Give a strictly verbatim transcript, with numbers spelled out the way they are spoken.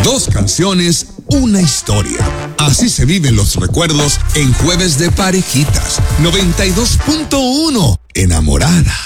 Dos canciones, una historia. Así se viven los recuerdos en Jueves de Parejitas. noventa y dos punto uno. Enamorada.